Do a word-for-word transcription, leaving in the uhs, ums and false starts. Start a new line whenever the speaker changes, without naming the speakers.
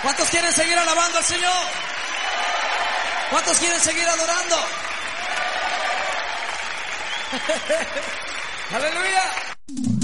¿Cuántos quieren seguir alabando al Señor? ¿Cuántos quieren seguir adorando? ¡Aleluya!